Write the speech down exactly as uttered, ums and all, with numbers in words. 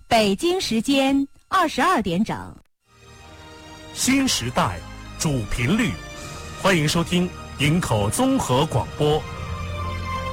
北京时间二十二点整。 新时代主频率，欢迎收听营口综合广播